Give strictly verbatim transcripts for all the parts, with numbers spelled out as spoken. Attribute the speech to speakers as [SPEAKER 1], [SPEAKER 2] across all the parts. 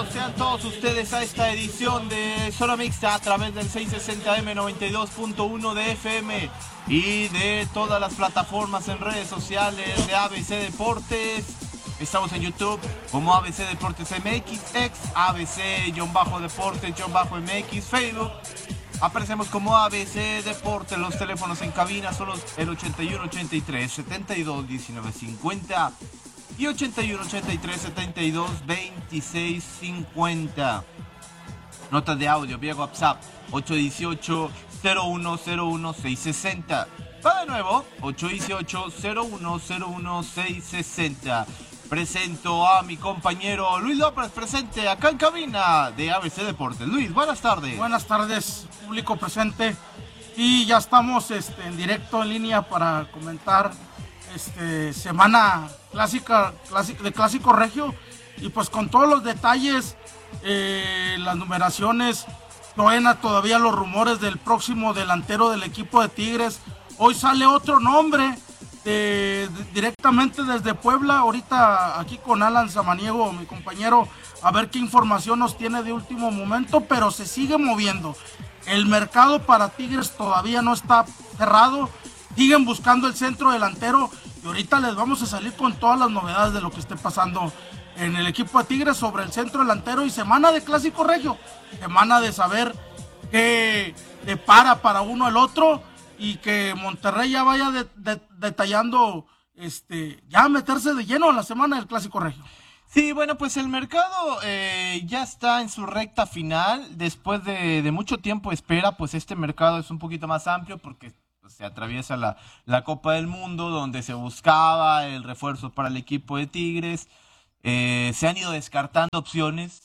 [SPEAKER 1] bienvenidos sean todos ustedes a esta edición de Zona Mixta a través del seiscientos sesenta M noventa y dos punto uno de F M y de todas las plataformas en redes sociales de A B C Deportes. Estamos en YouTube como A B C Deportes M X, ex A B C-Deportes-M X, Facebook. Aparecemos como A B C Deportes. Los teléfonos en cabina son los, el ochenta y uno ochenta y tres setenta y dos diecinueve cincuenta y ochenta y uno ochenta y tres setenta y dos veintiséis cincuenta. Notas de audio vía WhatsApp ocho uno ocho cero uno cero uno seis seis cero. Va de nuevo, ocho uno ocho cero uno cero uno seis seis cero. Presento a mi compañero Luis López, presente acá en cabina de A B C Deportes. Luis, buenas tardes.
[SPEAKER 2] Buenas tardes, público presente. Y ya estamos este, en directo, en línea, para comentar este, semana clásica, clásica de Clásico Regio. Y pues con todos los detalles, eh, las numeraciones, todavía, todavía los rumores del próximo delantero del equipo de Tigres. Hoy sale otro nombre. De, de, directamente desde Puebla, ahorita aquí con Alan Samaniego, mi compañero, a ver qué información nos tiene de último momento, pero se sigue moviendo. El mercado para Tigres todavía no está cerrado, siguen buscando el centro delantero y ahorita les vamos a salir con todas las novedades de lo que esté pasando en el equipo de Tigres sobre el centro delantero y semana de Clásico Regio, semana de saber qué depara para uno el otro. Y que Monterrey ya vaya de, de, detallando, este, ya meterse de lleno en la semana del Clásico Regio.
[SPEAKER 1] Sí, bueno, pues el mercado eh, ya está en su recta final. Después de, de mucho tiempo de espera, pues este mercado es un poquito más amplio porque pues, se atraviesa la, la Copa del Mundo, donde se buscaba el refuerzo para el equipo de Tigres. Eh, se han ido descartando opciones.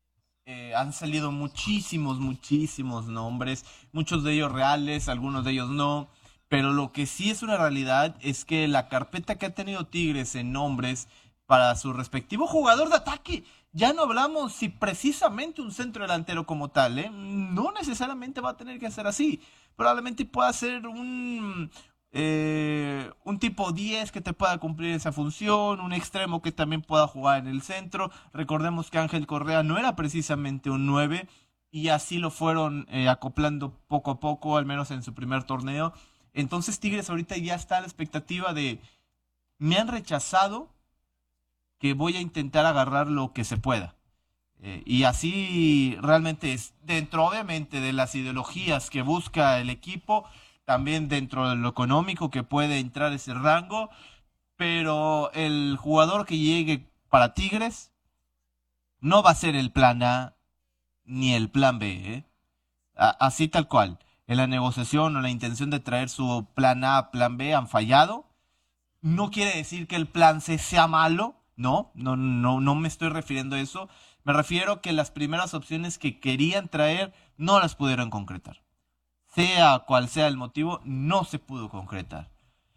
[SPEAKER 1] Eh, han salido muchísimos, muchísimos nombres, muchos de ellos reales, algunos de ellos no, pero lo que sí es una realidad es que la carpeta que ha tenido Tigres en nombres para su respectivo jugador de ataque, ya no hablamos si precisamente un centro delantero como tal, ¿eh? No necesariamente va a tener que ser así, probablemente pueda ser un... Eh, un tipo diez que te pueda cumplir esa función, un extremo que también pueda jugar en el centro. Recordemos que Ángel Correa no era precisamente un nueve y así lo fueron eh, acoplando poco a poco, al menos en su primer torneo. Entonces Tigres ahorita ya está a la expectativa de me han rechazado, que voy a intentar agarrar lo que se pueda. Eh, y así realmente es dentro obviamente de las ideologías que busca el equipo, también dentro de lo económico que puede entrar ese rango, pero el jugador que llegue para Tigres no va a ser el plan A ni el plan B, ¿eh? A- así tal cual. En la negociación o la intención de traer su plan A, plan B han fallado. No quiere decir que el plan C sea malo, no, no, no, no me estoy refiriendo a eso. Me refiero a que las primeras opciones que querían traer no las pudieron concretar. Sea cual sea el motivo, no se pudo concretar.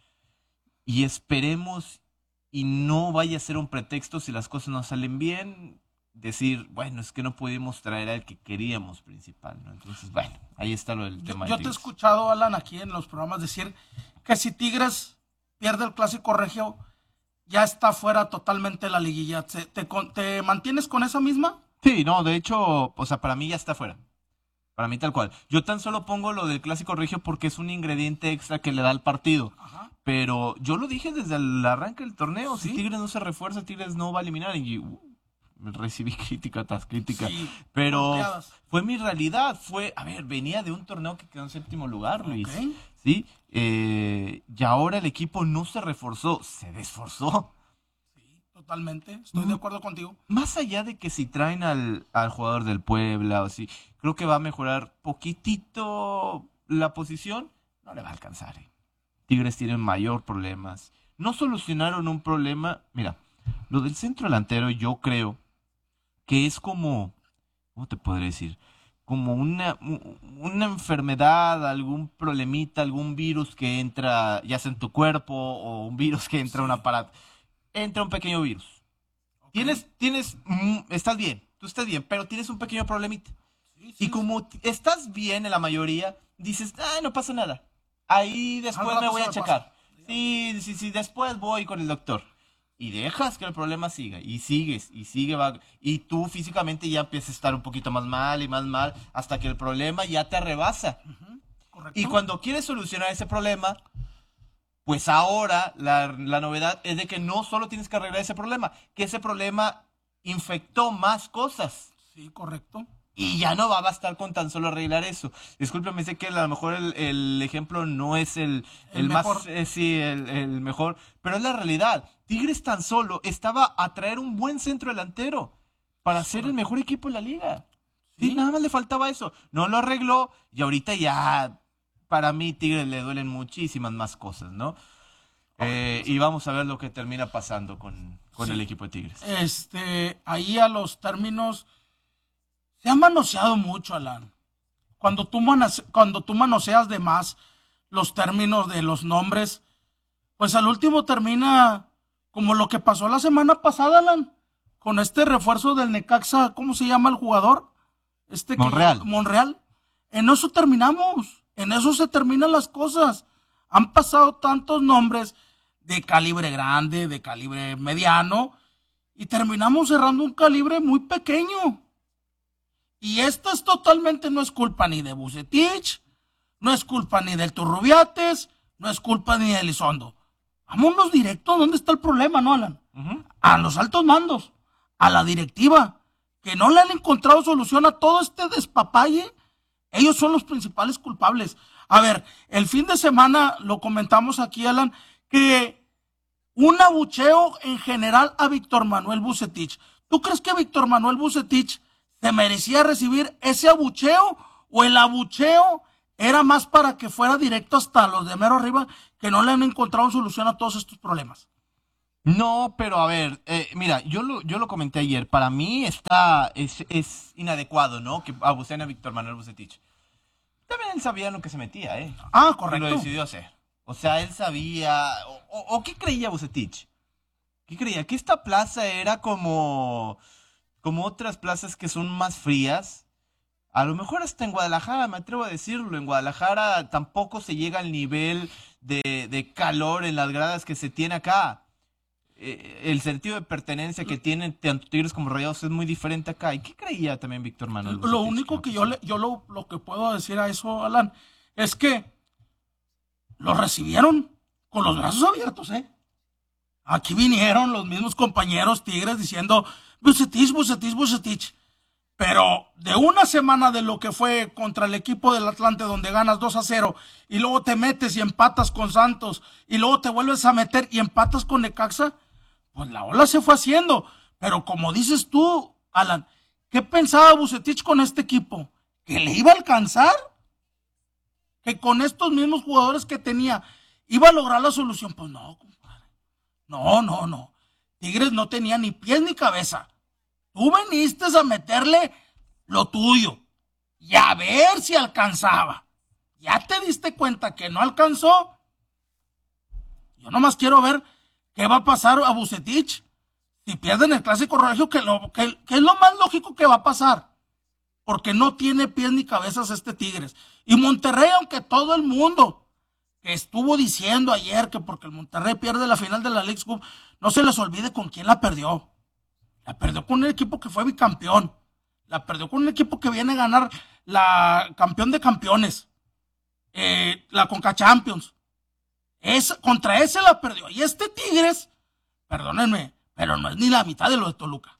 [SPEAKER 1] Y esperemos y no vaya a ser un pretexto si las cosas no salen bien, decir, bueno, es que no pudimos traer al que queríamos principal, ¿no? Entonces, bueno, ahí está lo del
[SPEAKER 2] Yo,
[SPEAKER 1] tema.
[SPEAKER 2] yo
[SPEAKER 1] de
[SPEAKER 2] te he
[SPEAKER 1] Tigres.
[SPEAKER 2] escuchado, Alan, aquí en los programas decir que si Tigres pierde el Clásico Regio, ya está fuera totalmente de la liguilla. ¿Te, te, te mantienes con esa misma?
[SPEAKER 1] Sí, no, de hecho, o sea, para mí ya está fuera. Para mí tal cual. Yo tan solo pongo lo del Clásico Regio porque es un ingrediente extra que le da al partido.
[SPEAKER 2] Ajá.
[SPEAKER 1] Pero yo lo dije desde el arranque del torneo.
[SPEAKER 2] ¿Sí?
[SPEAKER 1] Si Tigres no se refuerza, Tigres no va a eliminar. Y uh, recibí crítica tras crítica.
[SPEAKER 2] Sí,
[SPEAKER 1] pero
[SPEAKER 2] golpeadas.
[SPEAKER 1] fue mi realidad. Fue, a ver, venía de un torneo que quedó en séptimo lugar, Luis.
[SPEAKER 2] Ok.
[SPEAKER 1] ¿Sí? Eh, y ahora el equipo no se reforzó, se desforzó.
[SPEAKER 2] Totalmente, estoy
[SPEAKER 1] Mm.
[SPEAKER 2] de acuerdo contigo.
[SPEAKER 1] Más allá de que si traen al, al jugador del Puebla o si, creo que va a mejorar poquitito la posición, no le va a alcanzar. ¿eh? Tigres tienen mayor problemas. No solucionaron un problema. Mira, lo del centro delantero yo creo que es como, ¿cómo te podré decir? Como una, una enfermedad, algún problemita, algún virus que entra ya sea en tu cuerpo o un virus que entra a un aparato. Entra un pequeño virus.
[SPEAKER 2] Okay.
[SPEAKER 1] Tienes, tienes, mm, estás bien, tú estás bien, pero tienes un pequeño problemita.
[SPEAKER 2] Sí, sí,
[SPEAKER 1] Y como t- estás bien en la mayoría, dices, ah, no pasa nada. Ahí después me voy a checar. Sí, sí, sí, después voy con el doctor. y dejas que el problema siga, y sigues, y sigue, va, y tú físicamente ya empiezas a estar un poquito más mal y más mal, hasta que el problema ya te rebasa.
[SPEAKER 2] Uh-huh. Correcto.
[SPEAKER 1] Y cuando quieres solucionar ese problema, pues ahora la, la novedad es de que no solo tienes que arreglar ese problema, que ese problema infectó más cosas.
[SPEAKER 2] Sí, correcto.
[SPEAKER 1] Y ya no va a bastar con tan solo arreglar eso. Discúlpeme, sé que a lo mejor el, el ejemplo no es el, el,
[SPEAKER 2] El
[SPEAKER 1] más,
[SPEAKER 2] mejor.
[SPEAKER 1] eh, sí, el, el mejor, pero es la realidad. Tigres tan solo estaba a traer un buen centro delantero para ser el mejor equipo de la liga. Sí,
[SPEAKER 2] Sí.
[SPEAKER 1] nada más le faltaba eso. No lo arregló y ahorita ya, para mí, Tigres le duelen muchísimas más cosas, ¿no? Eh, y vamos a ver lo que termina pasando con, con
[SPEAKER 2] Sí.
[SPEAKER 1] el equipo de Tigres.
[SPEAKER 2] Este, ahí a los términos se ha manoseado mucho, Alan. Cuando tú, manas, cuando tú manoseas de más los términos de los nombres, pues al último termina como lo que pasó la semana pasada, Alan, con este refuerzo del Necaxa, ¿cómo se llama el jugador? Este que-
[SPEAKER 1] Monreal.
[SPEAKER 2] Monreal. En eso terminamos, en eso se terminan las cosas. Han pasado tantos nombres de calibre grande, de calibre mediano, y terminamos cerrando un calibre muy pequeño. Y esta es totalmente, no es culpa ni de Vucetich, no es culpa ni del Turrubiates, no es culpa ni de Elizondo. Vámonos directo, ¿dónde está el problema, no, Alan?
[SPEAKER 1] Uh-huh.
[SPEAKER 2] A los altos mandos, a la directiva, que no le han encontrado solución a todo este despapalle. Ellos son los principales culpables. A ver, el fin de semana lo comentamos aquí, Alan, que un abucheo en general a Víctor Manuel Vucetich. ¿Tú crees que Víctor Manuel Vucetich se merecía recibir ese abucheo o el abucheo era más para que fuera directo hasta los de mero arriba que no le han encontrado solución a todos estos problemas?
[SPEAKER 1] No, pero a ver, eh, mira, yo lo, yo lo comenté ayer, para mí está, es, es inadecuado, ¿no? Que abusen a Víctor Manuel Vucetich. También él sabía en lo que se metía, ¿eh?
[SPEAKER 2] Ah,
[SPEAKER 1] Y
[SPEAKER 2] correcto.
[SPEAKER 1] lo decidió hacer. O sea, él sabía, o, o, o ¿qué creía Vucetich? ¿Qué creía? Que esta plaza era como, como otras plazas que son más frías. A lo mejor hasta en Guadalajara, me atrevo a decirlo, en Guadalajara tampoco se llega al nivel de, de calor en las gradas que se tiene acá. Eh, el sentido de pertenencia que tienen tanto Tigres como Rayados es muy diferente acá. ¿Y qué creía también Víctor Manuel
[SPEAKER 2] Lo
[SPEAKER 1] Vucetich?
[SPEAKER 2] único
[SPEAKER 1] No,
[SPEAKER 2] que
[SPEAKER 1] pues,
[SPEAKER 2] yo, le, yo lo, lo que puedo decir a eso, Alan, es que lo recibieron con los brazos abiertos, ¿eh? Aquí vinieron los mismos compañeros Tigres diciendo Vucetich, Vucetich, Vucetich. Pero de una semana de lo que fue contra el equipo del Atlante, donde ganas dos a cero, y luego te metes y empatas con Santos, y luego te vuelves a meter y empatas con Necaxa, pues la ola se fue haciendo. Pero como dices tú, Alan, ¿qué pensaba Vucetich con este equipo? ¿Que le iba a alcanzar? ¿Que con estos mismos jugadores que tenía iba a lograr la solución? Pues no, compadre. No, no, no. Tigres no tenía ni pies ni cabeza. Tú viniste a meterle lo tuyo y a ver si alcanzaba. ¿Ya te diste cuenta que no alcanzó? Yo nomás quiero ver qué va a pasar a Vucetich si pierden el Clásico Regio, que, lo, que, que es lo más lógico que va a pasar. Porque no tiene pies ni cabezas este Tigres. Y Monterrey, aunque todo el mundo que estuvo diciendo ayer que porque el Monterrey pierde la final de la Leagues Cup, no se les olvide con quién la perdió. La perdió con un equipo que fue bicampeón. La perdió con un equipo que viene a ganar la campeón de campeones. Eh, la Conca Champions. Es, contra ese la perdió. Y este Tigres, perdónenme, pero no es ni la mitad de lo de Toluca.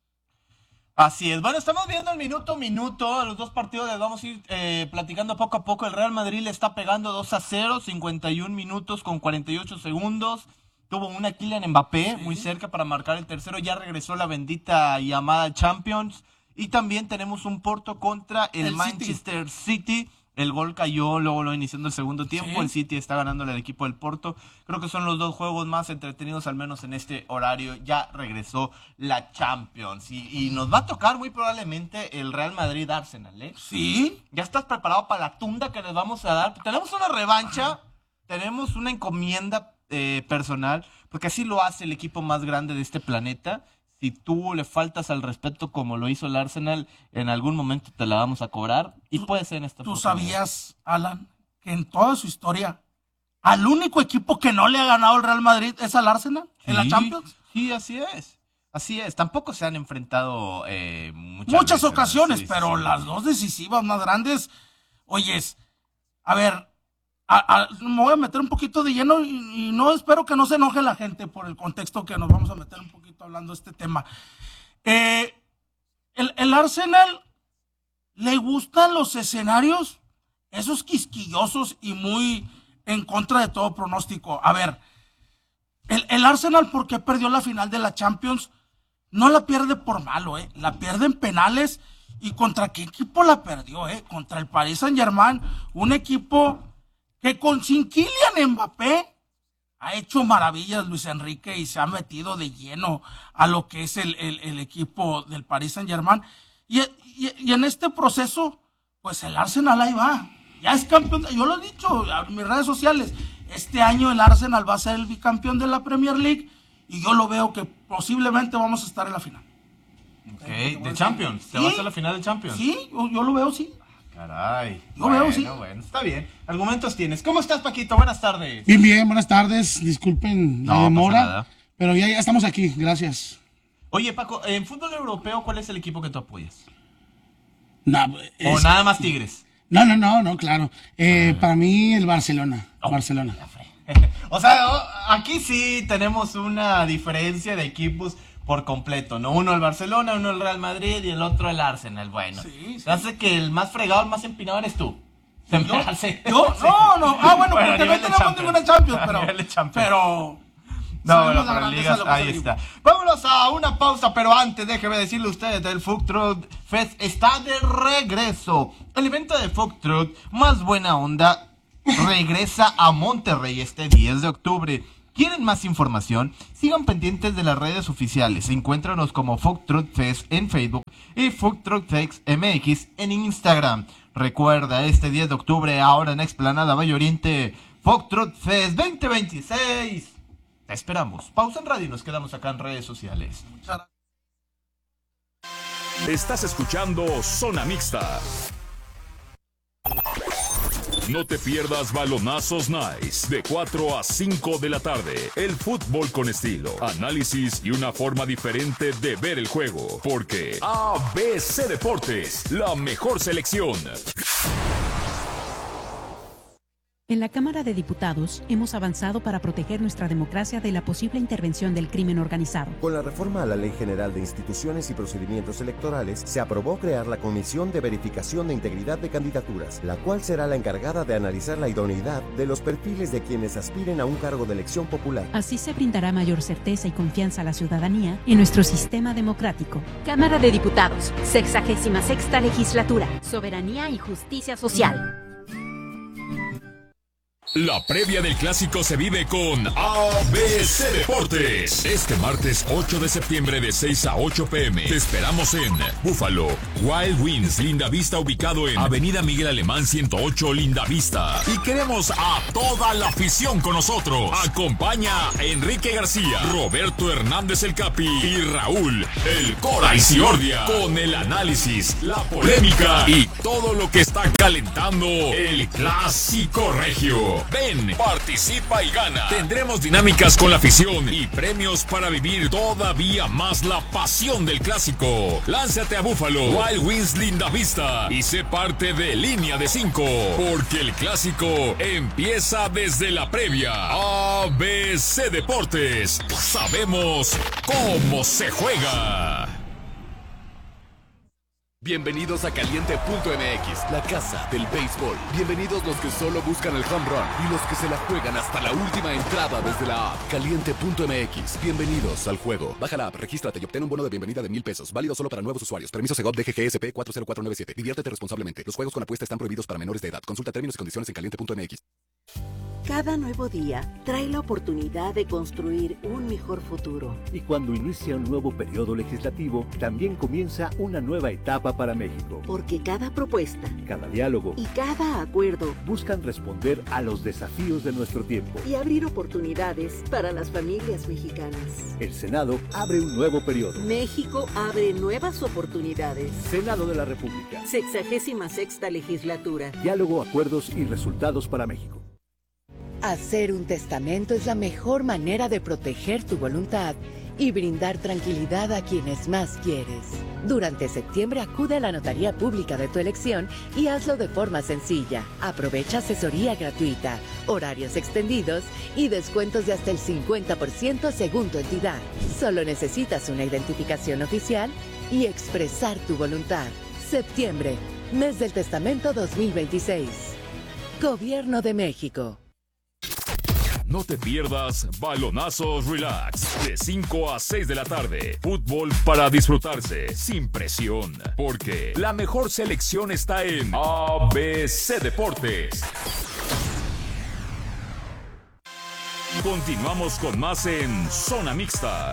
[SPEAKER 1] Así es. Bueno, estamos viendo el minuto a minuto. A los dos partidos les vamos a ir eh, platicando poco a poco. El Real Madrid le está pegando dos a cero, cincuenta y un minutos con cuarenta y ocho segundos. Tuvo una Kylian Mbappé
[SPEAKER 2] Sí.
[SPEAKER 1] muy cerca para marcar el tercero. Ya regresó la bendita y amada Champions. Y también tenemos un Porto contra el,
[SPEAKER 2] El
[SPEAKER 1] Manchester City. El gol cayó luego lo iniciando el segundo tiempo.
[SPEAKER 2] Sí.
[SPEAKER 1] El City está ganándole al equipo del Porto. Creo que son los dos juegos más entretenidos, al menos en este horario. Ya regresó la Champions. Y, y nos va a tocar muy probablemente el Real Madrid-Arsenal, ¿eh?
[SPEAKER 2] Sí.
[SPEAKER 1] ¿Ya estás preparado para la tunda que les vamos a dar? Tenemos una revancha, tenemos una encomienda eh, personal, porque así lo hace el equipo más grande de este planeta. Si tú le faltas al respeto como lo hizo el Arsenal, en algún momento te la vamos a cobrar y puede ser en esta
[SPEAKER 2] ¿Tú
[SPEAKER 1] oportunidad.
[SPEAKER 2] sabías, Alan, que en toda su historia al único equipo que no le ha ganado el Real Madrid es al Arsenal en
[SPEAKER 1] Sí,
[SPEAKER 2] la Champions.
[SPEAKER 1] Sí, así es. Así es. Tampoco se han enfrentado eh, muchas,
[SPEAKER 2] Muchas
[SPEAKER 1] veces, ¿no?
[SPEAKER 2] ocasiones,
[SPEAKER 1] Sí,
[SPEAKER 2] pero
[SPEAKER 1] sí.
[SPEAKER 2] las dos decisivas más grandes, oyes, a ver, a, a, me voy a meter un poquito de lleno y, y no espero que no se enoje la gente por el contexto que nos vamos a meter un poquito hablando de este tema. Eh, el, el Arsenal le gustan los escenarios, esos quisquillosos y muy en contra de todo pronóstico. A ver, el, el Arsenal, ¿por qué perdió la final de la Champions? No la pierde por malo, eh. La pierde en penales. ¿Y contra qué equipo la perdió, eh? Contra el Paris Saint-Germain, un equipo que con sin Kylian Mbappé ha hecho maravillas Luis Enrique y se ha metido de lleno a lo que es el, el, el equipo del Paris Saint-Germain. Y, y, y en este proceso, pues el Arsenal ahí va. Ya es campeón, yo lo he dicho en mis redes sociales, este año el Arsenal va a ser el bicampeón de la Premier League y yo lo veo que posiblemente vamos a estar en la final.
[SPEAKER 1] Ok, de Champions. ¿Te
[SPEAKER 2] ¿Sí?
[SPEAKER 1] vas a la final de Champions?
[SPEAKER 2] Sí, yo, yo lo veo, sí.
[SPEAKER 1] Caray.
[SPEAKER 2] Yo
[SPEAKER 1] bueno,
[SPEAKER 2] veo, sí.
[SPEAKER 1] Bueno, está bien. Argumentos tienes. ¿Cómo estás, Paquito? Buenas tardes.
[SPEAKER 3] Bien, bien, buenas tardes. Disculpen
[SPEAKER 1] No
[SPEAKER 3] la
[SPEAKER 1] pasa
[SPEAKER 3] demora,
[SPEAKER 1] nada.
[SPEAKER 3] pero ya, ya estamos aquí, gracias.
[SPEAKER 1] Oye, Paco, en fútbol europeo, ¿cuál es el equipo que tú apoyas?
[SPEAKER 3] No,
[SPEAKER 1] ¿O
[SPEAKER 3] es-
[SPEAKER 1] nada más Tigres?
[SPEAKER 3] no, no, no, no, claro. Eh, para mí el Barcelona,
[SPEAKER 1] Oh.
[SPEAKER 3] Barcelona.
[SPEAKER 1] O sea, o- aquí sí tenemos una diferencia de equipos por completo, ¿no? Uno el Barcelona, uno el Real Madrid y el otro el Arsenal. Bueno,
[SPEAKER 2] Sí, sí.
[SPEAKER 1] hace que el más fregado, el más empinado eres tú. Se me
[SPEAKER 2] ¿Yo?
[SPEAKER 1] hace.
[SPEAKER 2] ¿Yo? No, no. Ah, bueno,
[SPEAKER 1] Bueno, a
[SPEAKER 2] porque no
[SPEAKER 1] nivel de
[SPEAKER 2] tenemos
[SPEAKER 1] Champions.
[SPEAKER 2] ninguna Champions,
[SPEAKER 1] A
[SPEAKER 2] pero...
[SPEAKER 1] nivel de Champions.
[SPEAKER 2] Pero...
[SPEAKER 1] No,
[SPEAKER 2] sabemos
[SPEAKER 1] bueno,
[SPEAKER 2] la
[SPEAKER 1] para
[SPEAKER 2] grandeza
[SPEAKER 1] ligas,
[SPEAKER 2] de lo que
[SPEAKER 1] ahí
[SPEAKER 2] es el
[SPEAKER 1] está.
[SPEAKER 2] equipo.
[SPEAKER 1] Vámonos a una pausa, pero antes déjeme decirle a ustedes, el Food Truck Fest está de regreso. El evento de Food Truck más buena onda regresa a Monterrey este diez de octubre. ¿Quieren más información? Sigan pendientes de las redes oficiales. Encuéntranos como Food Truck Fest en Facebook y Food Truck Fest M X en Instagram. Recuerda, este diez de octubre, ahora en Explanada Valle Oriente, Food Truck Fest veinte veintiséis. Te esperamos. Pausa en radio y nos quedamos acá en redes sociales.
[SPEAKER 4] Estás escuchando Zona Mixta. No te pierdas Balonazos Nice de cuatro a cinco de la tarde. El fútbol con estilo, análisis y una forma diferente de ver el juego. Porque A B C Deportes, la mejor selección.
[SPEAKER 5] En la Cámara de Diputados hemos avanzado para proteger nuestra democracia de la posible intervención del crimen organizado.
[SPEAKER 6] Con la reforma a la Ley General de Instituciones y Procedimientos Electorales, se aprobó crear la Comisión de Verificación de Integridad de Candidaturas, la cual será la encargada de analizar la idoneidad de los perfiles de quienes aspiren a un cargo de elección popular.
[SPEAKER 5] Así se brindará mayor certeza y confianza a la ciudadanía en nuestro sistema democrático. Cámara de Diputados, sexagésima sexta legislatura, soberanía y justicia social.
[SPEAKER 4] La previa del clásico se vive con A B C Deportes. Este martes ocho de septiembre de seis a ocho pm. Te esperamos en Búfalo, Wild Winds, Linda Vista, ubicado en Avenida Miguel Alemán ciento ocho, Linda Vista. Y queremos a toda la afición con nosotros. Acompaña a Enrique García, Roberto Hernández el Capi y Raúl el Cora y Ciordia. Con el análisis, la polémica y todo lo que está calentando el clásico regio. Ven, participa y gana. Tendremos dinámicas con la afición y premios para vivir todavía más la pasión del clásico. Lánzate a Búfalo, Wild Winds Linda Vista y sé parte de Línea de cinco, porque el clásico empieza desde la previa. A B C Deportes, sabemos cómo se juega.
[SPEAKER 7] Bienvenidos a Caliente punto M X, la casa del béisbol. Bienvenidos los que solo buscan el home run y los que se la juegan hasta la última entrada desde la app. Caliente punto M X, bienvenidos al juego. Baja la app, regístrate y obtén un bono de bienvenida de mil pesos. Válido solo para nuevos usuarios. Permiso Segov D G G S P cuatro cero cuatro nueve siete. Diviértete responsablemente. Los juegos con apuesta están prohibidos para menores de edad. Consulta términos y condiciones en caliente punto M X.
[SPEAKER 8] Cada nuevo día trae la oportunidad de construir un mejor futuro.
[SPEAKER 9] Y cuando inicia un nuevo periodo legislativo, también comienza una nueva etapa para México.
[SPEAKER 8] Porque cada propuesta
[SPEAKER 9] Cada diálogo
[SPEAKER 8] y cada acuerdo
[SPEAKER 9] buscan responder a los desafíos de nuestro tiempo.
[SPEAKER 8] y abrir oportunidades para las familias mexicanas.
[SPEAKER 9] El Senado abre un nuevo periodo.
[SPEAKER 8] México abre nuevas oportunidades.
[SPEAKER 9] Senado de la República.
[SPEAKER 8] Sexagésima sexta legislatura.
[SPEAKER 9] Diálogo, acuerdos y resultados para México.
[SPEAKER 8] Hacer un testamento es la mejor manera de proteger tu voluntad y brindar tranquilidad a quienes más quieres. Durante septiembre acude a la notaría pública de tu elección y hazlo de forma sencilla. Aprovecha asesoría gratuita, horarios extendidos y descuentos de hasta el cincuenta por ciento según tu entidad. Solo necesitas una identificación oficial y expresar tu voluntad. Septiembre, mes del testamento dos mil veintiséis. Gobierno de México.
[SPEAKER 4] No te pierdas Balonazos Relax de cinco a seis de la tarde. Fútbol para disfrutarse sin presión, porque la mejor selección está en A B C Deportes. Continuamos con más en Zona Mixta.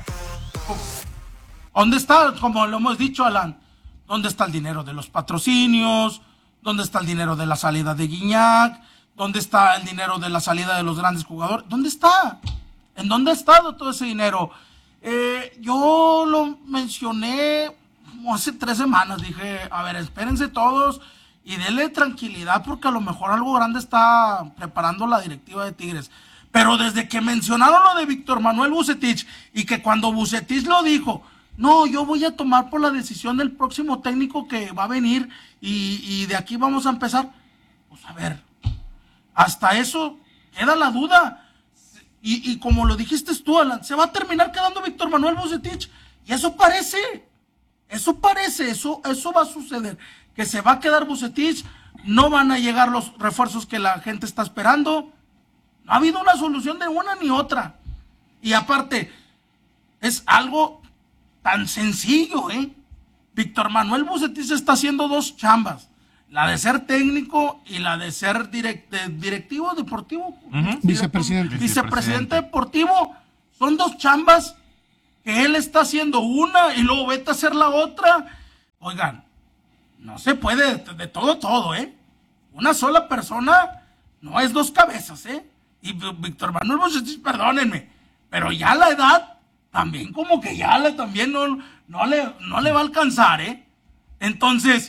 [SPEAKER 2] ¿Dónde está, como lo hemos dicho, Alan? ¿Dónde está el dinero de los patrocinios? ¿Dónde está el dinero de la salida de Guiñac? ¿Dónde está el dinero de la salida de los grandes jugadores? ¿Dónde está? ¿En dónde ha estado todo ese dinero? Eh, yo lo mencioné como hace tres semanas. Dije, a ver, espérense todos y denle tranquilidad porque a lo mejor algo grande está preparando la directiva de Tigres. Pero desde que mencionaron lo de Víctor Manuel Vucetich y que cuando Vucetich lo dijo, no, yo voy a tomar por la decisión del próximo técnico que va a venir y, y de aquí vamos a empezar. Pues a ver, hasta eso queda la duda. Y, y como lo dijiste tú, Alan, se va a terminar quedando Víctor Manuel Vucetich. Y eso parece, eso parece, eso, eso va a suceder. Que se va a quedar Vucetich, no van a llegar los refuerzos que la gente está esperando. No ha habido una solución de una ni otra. Y aparte, es algo tan sencillo, ¿eh? Víctor Manuel Vucetich está haciendo dos chambas. La de ser técnico y la de ser direct, de directivo deportivo.
[SPEAKER 3] Uh-huh. Vicepresidente.
[SPEAKER 2] Vicepresidente deportivo. Son dos chambas que él está haciendo una y luego vete a hacer la otra. Oigan, no se puede de, de todo, todo, ¿eh? Una sola persona no es dos cabezas, ¿eh? Y Víctor Manuel Vucetich, perdónenme, pero ya la edad también como que ya le, también no, no, le, no le va a alcanzar, ¿eh? Entonces,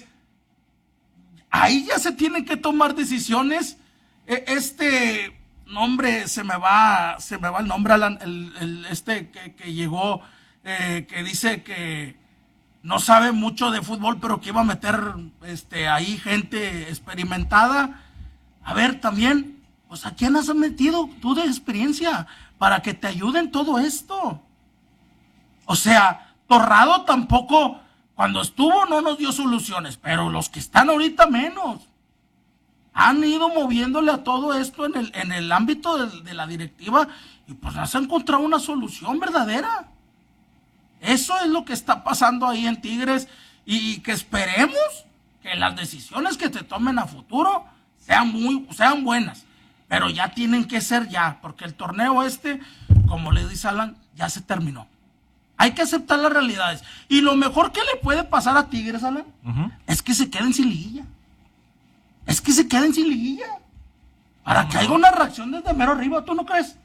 [SPEAKER 2] ahí ya se tienen que tomar decisiones. Este nombre, se me va, se me va el nombre, Alan, el, el, este que, que llegó, eh, que dice que no sabe mucho de fútbol, pero que iba a meter este, ahí gente experimentada. A ver, también, pues, ¿a quién has metido tú de experiencia para que te ayuden todo esto? O sea, Torrado tampoco, cuando estuvo no nos dio soluciones, pero los que están ahorita menos. Han ido moviéndole a todo esto en el, en el ámbito de, de la directiva y pues no se ha encontrado una solución verdadera. Eso es lo que está pasando ahí en Tigres y que esperemos que las decisiones que te tomen a futuro sean, muy, sean buenas, pero ya tienen que ser ya, porque el torneo este, como le dice Alan, ya se terminó. Hay que aceptar las realidades. Y lo mejor que le puede pasar a Tigres, Alan, uh-huh, es que se queden sin liguilla. Es que se queden sin liguilla. Para no, que haya una reacción desde mero arriba, ¿tú no crees?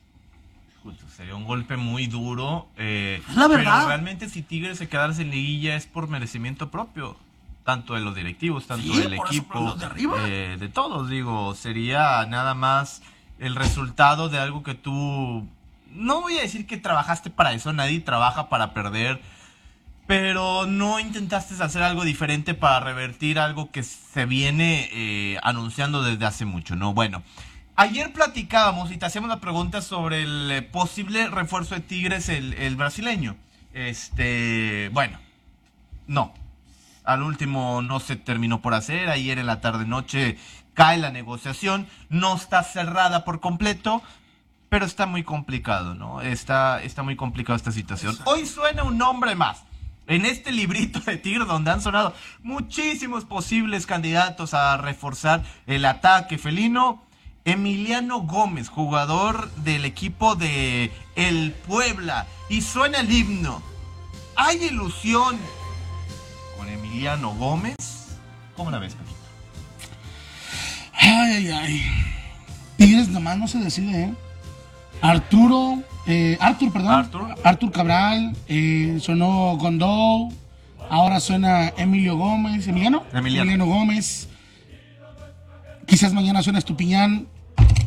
[SPEAKER 1] Sería un golpe muy duro. Eh,
[SPEAKER 2] es la verdad.
[SPEAKER 1] Pero realmente si Tigres se quedara sin liguilla es por merecimiento propio. Tanto de los directivos, tanto
[SPEAKER 2] sí,
[SPEAKER 1] del equipo.
[SPEAKER 2] Eso, de, arriba.
[SPEAKER 1] Eh, de todos, digo. Sería nada más el resultado de algo que tú... No voy a decir que trabajaste para eso, nadie trabaja para perder, pero no intentaste hacer algo diferente para revertir algo que se viene eh, anunciando desde hace mucho, ¿no? Bueno, ayer platicábamos y te hacíamos la pregunta sobre el eh, posible refuerzo de Tigres, el, el brasileño. Este, bueno, no, al último no se terminó por hacer, ayer en la tarde-noche cae la negociación, no está cerrada por completo, pero está muy complicado, ¿no? Está, está muy complicada esta situación. Hoy suena un nombre más. En este librito de Tigres donde han sonado muchísimos posibles candidatos a reforzar el ataque felino. Emiliano Gómez, jugador del equipo de el Puebla. Y suena el himno. ¿Hay ilusión con Emiliano Gómez? ¿Cómo la ves, Paquito?
[SPEAKER 3] Ay, ay, ay. Tigres nomás no se decide, ¿eh? Arturo, eh, Artur, perdón, Artur, Artur Cabral, eh, sonó Gondou, ahora suena Emilio Gómez, Emiliano,
[SPEAKER 1] Emiliano.
[SPEAKER 3] Emiliano Gómez, quizás mañana suena Estupiñán,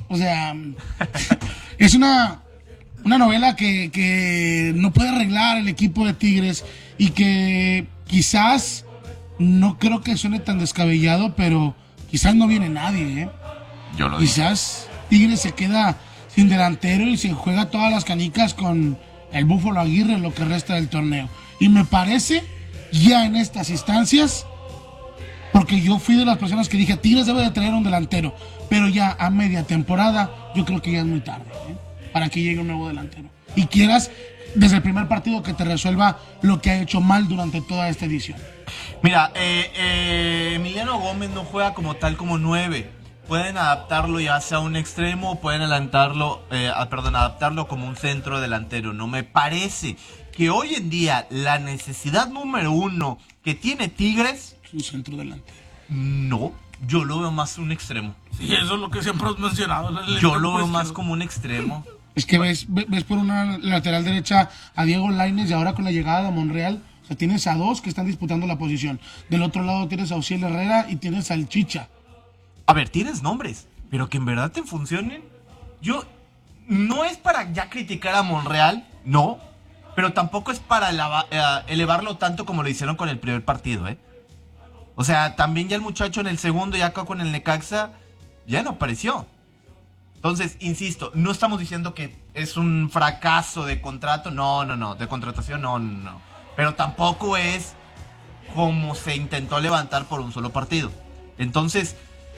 [SPEAKER 3] O sea, es una, una novela que, que no puede arreglar el equipo de Tigres y que quizás, no creo que suene tan descabellado, pero quizás no viene nadie, ¿eh?
[SPEAKER 1] Yo lo
[SPEAKER 3] Quizás Tigres se queda sin delantero y se juega todas las canicas con el Búfalo Aguirre en lo que resta del torneo. Y me parece, ya en estas instancias, porque yo fui de las personas que dije, Tigres debe de tener un delantero, pero ya a media temporada, yo creo que ya es muy tarde, ¿eh? Para que llegue un nuevo delantero. Y quieras, desde el primer partido, que te resuelva lo que ha hecho mal durante toda esta edición.
[SPEAKER 1] Mira, eh, eh, Emiliano Gómez no juega como tal como nueve. Pueden adaptarlo ya sea a un extremo, pueden adelantarlo, eh, perdón, adaptarlo como un centro delantero. No me parece que hoy en día la necesidad número uno que tiene Tigres
[SPEAKER 3] es un centro delantero.
[SPEAKER 1] No, yo lo veo más un extremo.
[SPEAKER 2] Sí, eso es lo que siempre has mencionado.
[SPEAKER 1] Yo lo veo más como un extremo.
[SPEAKER 3] Es que ves, ves por una lateral derecha a Diego Lainez y ahora con la llegada de Monreal, o sea, tienes a dos que están disputando la posición. Del otro lado tienes a Ociel Herrera y tienes al Chicha.
[SPEAKER 1] A ver, tienes nombres, pero que en verdad te funcionen. Yo, no es para ya criticar a Monreal, no, pero tampoco es para eleva, eh, elevarlo tanto como lo hicieron con el primer partido, ¿eh? O sea, también ya el muchacho en el segundo y acá con el Necaxa ya no apareció. Entonces, insisto, no estamos diciendo que es un fracaso de contrato, no, no, no, de contratación, no, no, no. Pero tampoco es como se intentó levantar por un solo partido. Entonces,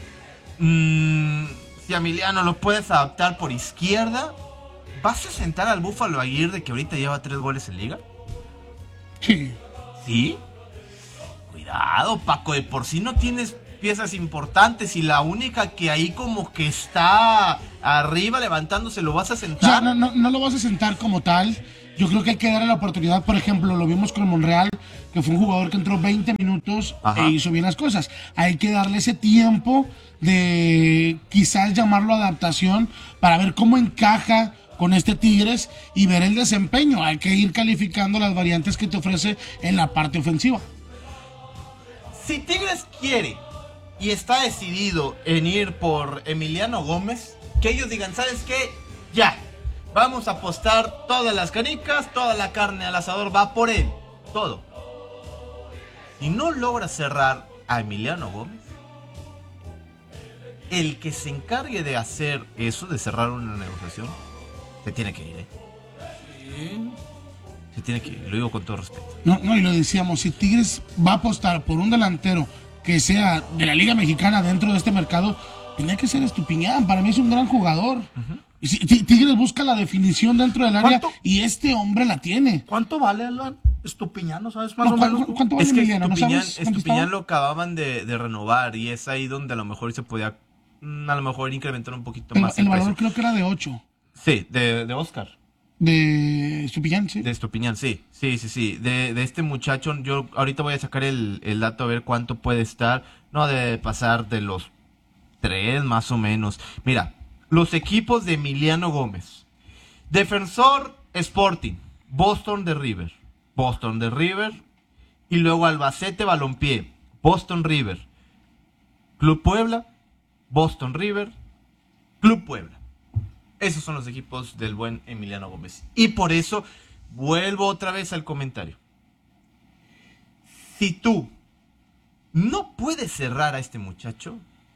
[SPEAKER 1] mmm, si a Emiliano lo puedes adaptar por izquierda, ¿vas a sentar al Búfalo Aguirre que ahorita lleva tres goles en liga?
[SPEAKER 3] Sí.
[SPEAKER 1] ¿Sí? Cuidado, Paco, de por sí no tienes piezas importantes y la única que ahí como que está arriba levantándose, ¿lo vas a sentar?
[SPEAKER 3] O sea, no, no, no lo vas a sentar como tal. Yo creo que hay que darle la oportunidad. Por ejemplo, lo vimos con Monreal, que fue un jugador que entró veinte minutos Ajá. e hizo bien las cosas. Hay que darle ese tiempo de quizás llamarlo adaptación para ver cómo encaja con este Tigres y ver el desempeño. Hay que ir calificando las variantes que te ofrece en la parte ofensiva.
[SPEAKER 1] Si Tigres quiere y está decidido en ir por Emiliano Gómez, que ellos digan, ¿sabes qué? Ya, vamos a apostar todas las canicas, toda la carne al asador va por él, todo. Si no logra cerrar a Emiliano Gómez, el que se encargue de hacer eso, de cerrar una negociación, se tiene que ir, ¿eh? Sí. Se tiene que ir, lo digo con todo respeto.
[SPEAKER 3] No, no, y lo decíamos, si Tigres va a apostar por un delantero que sea de la Liga Mexicana dentro de este mercado, tenía que ser Estupiñán. Para mí es un gran jugador. Uh-huh. Y si, Tigres busca la definición dentro del área y este hombre la tiene.
[SPEAKER 2] ¿Cuánto vale el Estupiñán? ¿No sabes más
[SPEAKER 3] no,
[SPEAKER 2] o menos?
[SPEAKER 3] ¿cu- ¿Cuánto vale
[SPEAKER 1] es que
[SPEAKER 3] Emiliano?
[SPEAKER 1] Estupiñán,
[SPEAKER 3] ¿No sabes
[SPEAKER 1] Estupiñán lo acababan de, de renovar y es ahí donde a lo mejor se podía, a lo mejor incrementar un poquito
[SPEAKER 3] el,
[SPEAKER 1] más
[SPEAKER 3] el,
[SPEAKER 1] el
[SPEAKER 3] valor
[SPEAKER 1] precio.
[SPEAKER 3] Creo que era de ocho.
[SPEAKER 1] Sí, de, de Oscar.
[SPEAKER 3] De Estupiñán, sí.
[SPEAKER 1] De Estupiñán, sí, sí, sí, sí. De, de este muchacho, yo ahorita voy a sacar el, el dato a ver cuánto puede estar. No debe pasar de los tres, más o menos. Mira, los equipos de Emiliano Gómez. Defensor Sporting, Boston de River, Boston de River. Y luego Albacete Balompié, Boston River. Club Puebla, Boston River, Club Puebla. Esos son los equipos del buen Emiliano Gómez. Y por eso vuelvo otra vez al comentario. Si tú no puedes cerrar a este muchacho,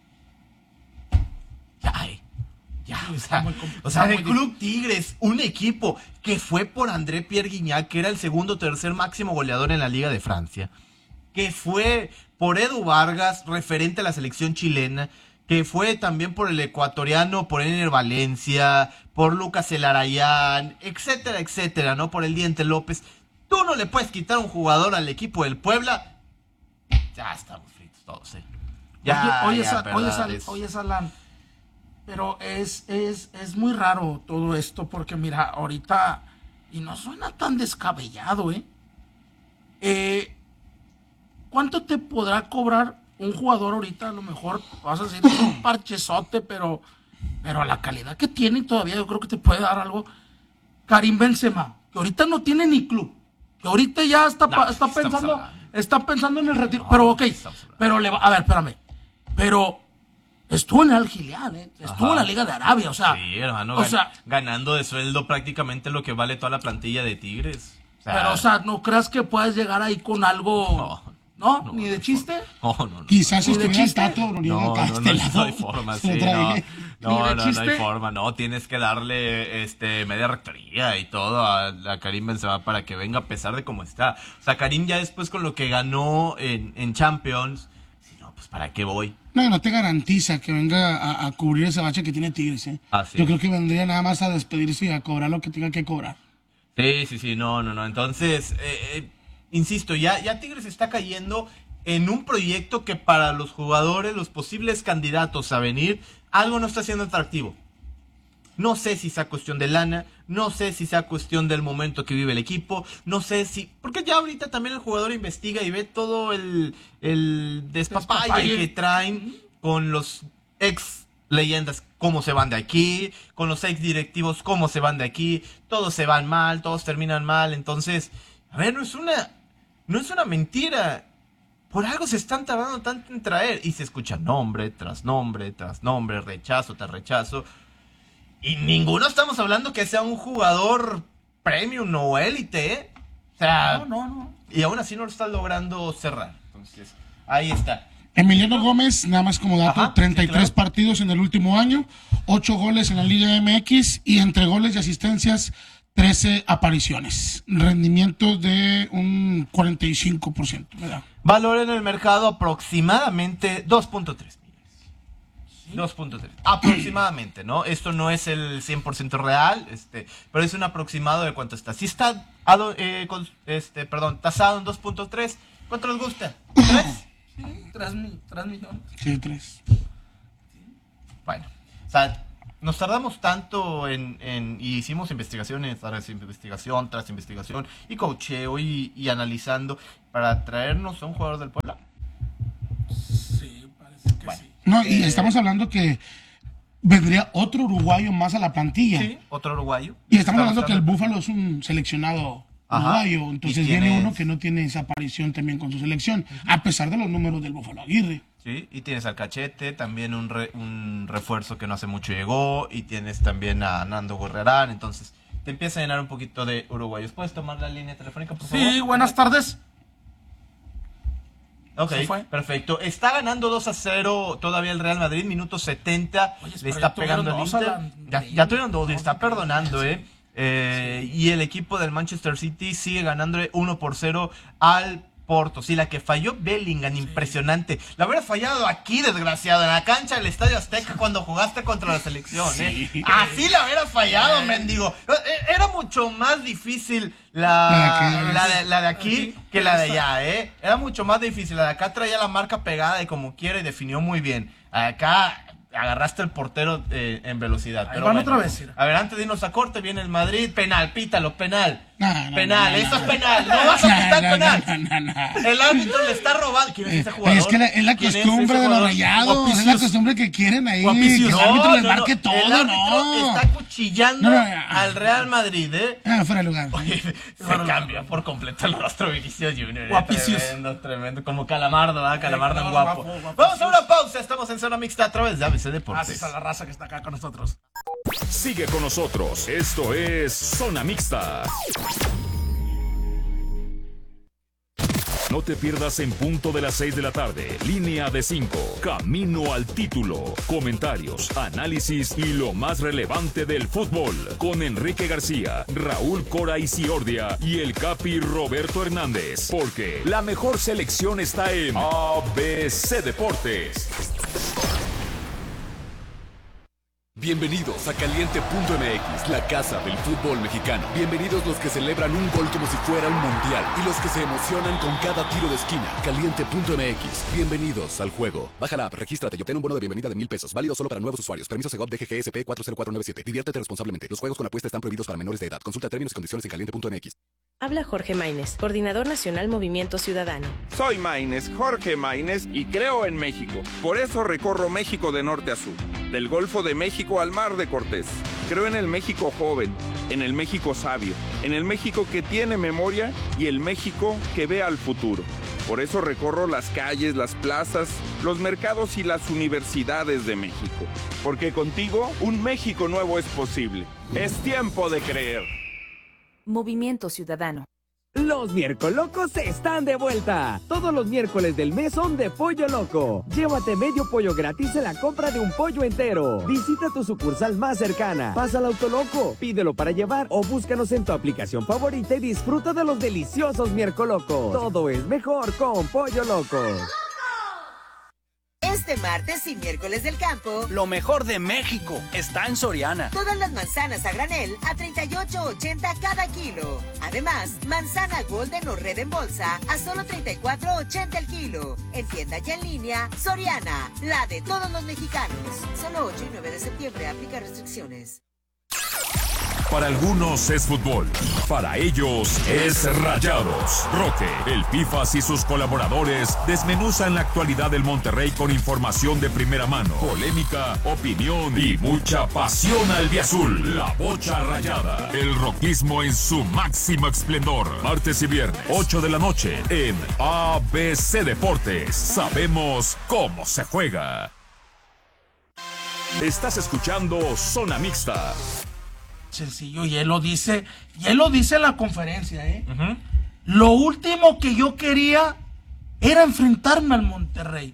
[SPEAKER 1] ya, eh, ya, o sea, o sea el Club Tigres, un equipo que fue por André Pierre Guignac, que era el segundo o tercer máximo goleador en la Liga de Francia, que fue por Edu Vargas, referente a la selección chilena, que fue también por el ecuatoriano, por Ener Valencia, por Lucas Elarayán, etcétera, etcétera, ¿no? Por el Diente López. Tú no le puedes quitar un jugador al equipo del Puebla. Ya estamos fritos todos, ¿eh? Ya,
[SPEAKER 2] oye,
[SPEAKER 1] ya,
[SPEAKER 2] oye, oye, Sal,
[SPEAKER 1] es...
[SPEAKER 2] oye, Salán, pero es, es, es muy raro todo esto, porque mira, ahorita, y no suena tan descabellado, ¿eh? eh ¿Cuánto te podrá cobrar un jugador ahorita? A lo mejor vas a decir un parchezote, pero, pero a la calidad que tiene todavía yo creo que te puede dar algo. Karim Benzema, que ahorita no tiene ni club, que ahorita ya está, no, está pensando está pensando en el retiro, no, pero ok, pero le va, a ver, espérame, pero
[SPEAKER 3] Estuvo en el Al Hilal, ¿eh? Estuvo Ajá. en la Liga de Arabia, o sea.
[SPEAKER 1] Sí, hermano,
[SPEAKER 3] o
[SPEAKER 1] gan-
[SPEAKER 3] sea,
[SPEAKER 1] ganando de sueldo prácticamente lo que vale toda la plantilla de Tigres.
[SPEAKER 3] O sea, pero, o sea, ¿no creas que puedes llegar ahí con algo? No. ¿No? ¿Ni de chiste?
[SPEAKER 1] No, no, no.
[SPEAKER 3] Quizás si estuviera el Tato Noriega
[SPEAKER 1] no,
[SPEAKER 3] acá
[SPEAKER 1] no,
[SPEAKER 3] este
[SPEAKER 1] no,
[SPEAKER 3] lado.
[SPEAKER 1] no hay forma, sí, no. No, no, no hay forma, no, tienes que darle este media rectoría y todo a, a Karim Benzema para que venga a pesar de cómo está. O sea, Karim ya después con lo que ganó en, en Champions, si no, pues ¿para qué voy?
[SPEAKER 3] No, no te garantiza que venga a, a cubrir ese bache que tiene Tigres, ¿eh?
[SPEAKER 1] Ah, sí.
[SPEAKER 3] Yo creo que vendría nada más a despedirse y a cobrar lo que tenga que cobrar.
[SPEAKER 1] Sí, sí, sí, no, no, no, entonces, eh, eh, insisto, ya, ya Tigres está cayendo en un proyecto que para los jugadores, los posibles candidatos a venir, algo no está siendo atractivo. No sé si sea cuestión de lana, no sé si sea cuestión del momento que vive el equipo, no sé si... Porque ya ahorita también el jugador investiga y ve todo el, el despapalle que traen con los ex leyendas, cómo se van de aquí, con los ex directivos, cómo se van de aquí, todos se van mal, todos terminan mal, entonces, a ver, no es una, no es una mentira. Por algo se están tardando tanto en traer. Y se escucha nombre tras nombre tras nombre, rechazo tras rechazo. Y ninguno estamos hablando que sea un jugador premium o élite, ¿eh? O sea,
[SPEAKER 3] no, no, no.
[SPEAKER 1] Y aún así no lo está logrando cerrar. Entonces, ahí está.
[SPEAKER 3] Emiliano Gómez, nada más como dato, Ajá, treinta y tres sí, claro. partidos en el último año, ocho goles en la Liga M X y entre goles y asistencias, trece apariciones. Rendimiento de un cuarenta y cinco por ciento. ¿verdad?
[SPEAKER 1] Valor en el mercado aproximadamente dos punto tres millones. ¿Sí? dos punto tres. Aproximadamente, ¿no? Esto no es el cien por ciento real, este, pero es un aproximado de cuánto está. Si está, eh, con, este, perdón, tasado en dos punto tres, ¿cuánto les gusta? ¿tres?
[SPEAKER 2] Sí, tres, tres millones.
[SPEAKER 3] Sí, tres.
[SPEAKER 1] Bueno, o sea, nos tardamos tanto en, en y hicimos investigaciones tras investigación, tras investigación, y coacheo y, y analizando para traernos a un jugador del Puebla.
[SPEAKER 2] Sí, parece que
[SPEAKER 1] bueno,
[SPEAKER 2] sí.
[SPEAKER 3] No, y eh, estamos hablando que vendría otro uruguayo más a la plantilla.
[SPEAKER 1] Sí, otro uruguayo.
[SPEAKER 3] Y estamos hablando que el Búfalo es un seleccionado uruguayo, Ajá. entonces viene tienes... uno que no tiene esa aparición también con su selección, uh-huh. a pesar de los números del Búfalo Aguirre.
[SPEAKER 1] Sí, y tienes al Cachete, también un, re, un refuerzo que no hace mucho llegó, y tienes también a Nando Gorrerán, entonces te empieza a llenar un poquito de uruguayos. ¿Puedes tomar la línea telefónica, por favor?
[SPEAKER 2] Sí, buenas tardes.
[SPEAKER 1] Ok, perfecto. Está ganando dos a cero todavía el Real Madrid, minuto setenta, Oye, le está pegando el Inter. La... Ya, ya tuvieron dos, le está perdonando, ¿eh? eh sí. Y el equipo del Manchester City sigue ganándole uno por cero al Porto. Sí, la que falló Bellingham, sí. impresionante. La hubiera fallado aquí, desgraciado, en la cancha del Estadio Azteca cuando jugaste contra la selección, ¿eh? Sí. Así la hubiera fallado, sí. mendigo. Era mucho más difícil la, la, de, la de aquí que la de allá, ¿eh? Era mucho más difícil. La de acá traía la marca pegada y como quiera y definió muy bien. Acá agarraste el portero eh, en velocidad. Pero
[SPEAKER 2] van
[SPEAKER 1] bueno,
[SPEAKER 2] otra vez.
[SPEAKER 1] A ver, antes de irnos a corte, viene el Madrid. Penal, pítalo, penal.
[SPEAKER 3] No, no,
[SPEAKER 1] penal,
[SPEAKER 3] no, no,
[SPEAKER 1] eso
[SPEAKER 3] no,
[SPEAKER 1] es penal. No vas a pitar
[SPEAKER 3] no,
[SPEAKER 1] penal.
[SPEAKER 3] No, no, no, no.
[SPEAKER 1] El árbitro le está robando. ¿Quién es ese jugador?
[SPEAKER 3] Es que la, es la costumbre es de los rayados. Es la costumbre que quieren ahí. Que el árbitro
[SPEAKER 1] no,
[SPEAKER 3] les marque
[SPEAKER 1] no,
[SPEAKER 3] todo,
[SPEAKER 1] el árbitro
[SPEAKER 3] no.
[SPEAKER 1] está cuchillando
[SPEAKER 3] no, no, no.
[SPEAKER 1] al Real Madrid, ¿eh?
[SPEAKER 3] Ah, fuera de lugar.
[SPEAKER 1] Oye, se
[SPEAKER 2] bueno,
[SPEAKER 1] cambia por completo el rostro Vinicius Junior.
[SPEAKER 2] Guapicios.
[SPEAKER 1] Tremendo, tremendo. Como Calamardo, ¿verdad? Calamardo en
[SPEAKER 2] Ay,
[SPEAKER 1] guapo.
[SPEAKER 2] guapo, guapo.
[SPEAKER 1] Vamos a una pausa. Estamos en Zona Mixta a través de A B C Deportes.
[SPEAKER 2] Gracias a la raza que está acá con nosotros.
[SPEAKER 4] Sigue con nosotros. Esto es Zona Mixta. No te pierdas en punto de las seis de la tarde. Línea de cinco. Camino al título. Comentarios, análisis y lo más relevante del fútbol. Con Enrique García, Raúl Cora Isiordia y el Capi Roberto Hernández. Porque la mejor selección está en A B C Deportes.
[SPEAKER 7] Bienvenidos a Caliente punto M X, la casa del fútbol mexicano. Bienvenidos los que celebran un gol como si fuera un mundial y los que se emocionan con cada tiro de esquina. Caliente punto M X, bienvenidos al juego. Baja la app, regístrate y obtén un bono de bienvenida de mil pesos, válido solo para nuevos usuarios. Permiso Segov D G G S P cuatro cero cuatro nueve siete. Diviértete responsablemente. Los juegos con apuesta están prohibidos para menores de edad. Consulta términos y condiciones en caliente punto M X.
[SPEAKER 10] Habla Jorge Maínez, Coordinador Nacional Movimiento Ciudadano.
[SPEAKER 11] Soy Maínez, Jorge Maínez, y creo en México. Por eso recorro México de norte a sur, del Golfo de México al Mar de Cortés. Creo en el México joven, en el México sabio, en el México que tiene memoria y el México que ve al futuro. Por eso recorro las calles, las plazas, los mercados y las universidades de México. Porque contigo, un México nuevo es posible. Es tiempo de creer.
[SPEAKER 10] Movimiento Ciudadano.
[SPEAKER 12] Los Miércolocos están de vuelta. Todos los miércoles del mes son de Pollo Loco. Llévate medio pollo gratis en la compra de un pollo entero. Visita tu sucursal más cercana. Pasa al Autoloco, pídelo para llevar o búscanos en tu aplicación favorita y disfruta de los deliciosos Miércolocos. Todo es mejor con Pollo Loco.
[SPEAKER 13] Este martes y miércoles del campo,
[SPEAKER 14] lo mejor de México está en Soriana.
[SPEAKER 13] Todas las manzanas a granel a treinta y ocho ochenta cada kilo. Además, manzana Golden o Red en bolsa a solo treinta y cuatro ochenta el kilo. En tienda y en línea, Soriana, la de todos los mexicanos. Solo ocho y nueve de septiembre, aplica restricciones.
[SPEAKER 4] Para algunos es fútbol, para ellos es Rayados. Roque, el Pifas y sus colaboradores desmenuzan la actualidad del Monterrey con información de primera mano, polémica, opinión y mucha pasión albiazul. La Bocha Rayada, el rockismo en su máximo esplendor. Martes y viernes, ocho de la noche, en A B C Deportes. Sabemos cómo se juega. Estás escuchando Zona Mixta.
[SPEAKER 2] Sencillo, y él lo dice, y él lo dice en la conferencia, ¿eh? Uh-huh. Lo último que yo quería era enfrentarme al Monterrey,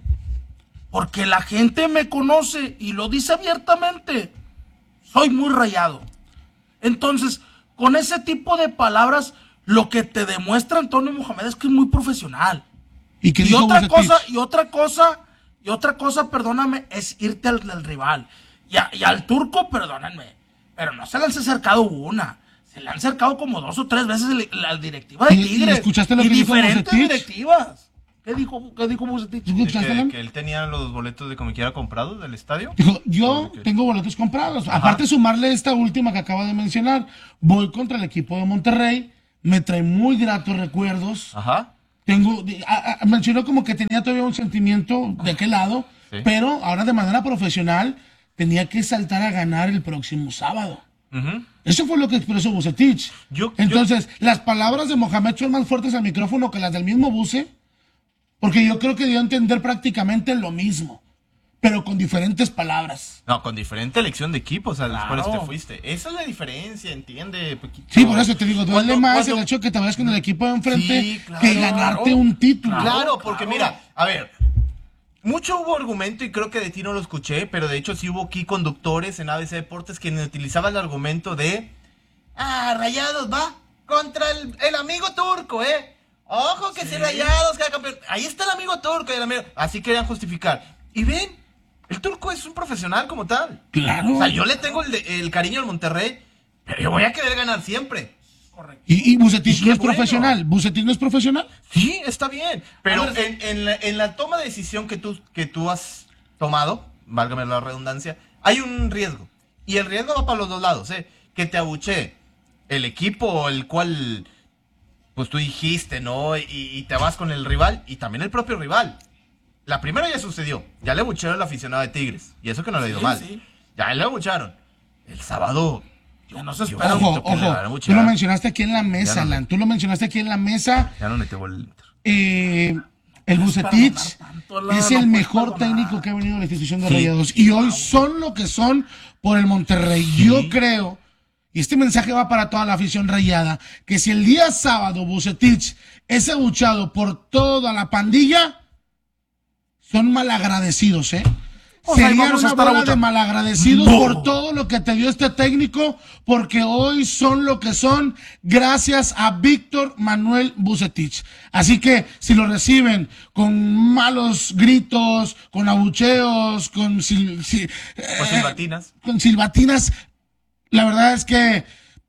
[SPEAKER 2] porque la gente me conoce y lo dice abiertamente, soy muy rayado. Entonces, con ese tipo de palabras, lo que te demuestra Antonio Mohamed es que es muy profesional. Y, que y otra cosa, y otra cosa, y otra cosa, perdóname, es irte al, al rival. Y, a, y al turco, perdónenme, pero no se le han acercado una, se le han acercado como dos o tres veces la directiva de Tigres. ¿Y, y escuchaste lo que dijo Bucetich? Diferentes directivas. ¿Qué dijo, qué dijo Bucetich?
[SPEAKER 1] Que, que, que él tenía los boletos de como quiera comprados del estadio.
[SPEAKER 3] Dijo, yo tengo boletos comprados. Ajá. Aparte de sumarle esta última que acaba de mencionar, voy contra el equipo de Monterrey, me trae muy gratos recuerdos.
[SPEAKER 1] Ajá.
[SPEAKER 3] Tengo, a, a, mencionó como que tenía todavía un sentimiento de aquel lado, sí. Pero ahora de manera profesional tenía que saltar a ganar el próximo sábado. Uh-huh. Eso fue lo que expresó Bucetich. Yo, Entonces, yo... las palabras de Mohamed son más fuertes al micrófono que las del mismo Buce, porque yo creo que dio a entender prácticamente lo mismo, pero con diferentes palabras.
[SPEAKER 1] No, con diferente elección de equipo, o sea, claro. Después te fuiste. Esa es la diferencia, entiende. Poquito.
[SPEAKER 3] Sí, por eso te digo, duele cuando, más cuando... el hecho de que te vayas con el equipo de enfrente, sí, claro, que ganarte claro. un título.
[SPEAKER 1] Claro, porque claro. Mira, a ver... Mucho hubo argumento y creo que de ti no lo escuché, pero de hecho sí hubo aquí conductores en A B C Deportes quienes utilizaban el argumento de ah, Rayados va contra el, el amigo turco, eh. Ojo que sí. Si Rayados queda campeón. Ahí está el amigo turco y el amigo. Así querían justificar. Y ven, el turco es un profesional como tal.
[SPEAKER 3] Claro.
[SPEAKER 1] O sea, yo le tengo el, el cariño al Monterrey, pero yo voy a querer ganar siempre.
[SPEAKER 3] Correcto. Y, y Bucetich no es bueno. profesional. ¿Bucetich no es profesional?
[SPEAKER 1] Sí, está bien. Pero en, en, la, en la toma de decisión que tú, que tú has tomado, válgame la redundancia, hay un riesgo. Y el riesgo va para los dos lados, ¿eh? Que te abuche el equipo, el cual, pues tú dijiste, ¿no? Y, y te vas con el rival y también el propio rival. La primera ya sucedió. Ya le abucharon al aficionado de Tigres. Y eso que no le ha ido sí, mal. Sí. Ya le abucharon. El sábado...
[SPEAKER 2] Ya no se espera.
[SPEAKER 3] Ojo, ojo, tú lo mencionaste aquí en la mesa, no, Alan. Tú lo mencionaste aquí en la mesa.
[SPEAKER 1] Ya no metió gol.
[SPEAKER 3] Eh, el Bucetich es el mejor técnico que ha venido a la institución de sí. Rayados. Y hoy son lo que son por el Monterrey. Sí. Yo creo, y este mensaje va para toda la afición rayada, que si el día sábado Bucetich es abuchado por toda la pandilla, son malagradecidos, ¿eh? O sea, sería una bola de malagradecidos no. por todo lo que te dio este técnico, porque hoy son lo que son gracias a Víctor Manuel Bucetich. Así que si lo reciben con malos gritos, con abucheos, con, sil, sil,
[SPEAKER 1] con silbatinas,
[SPEAKER 3] eh, con silbatinas, la verdad es que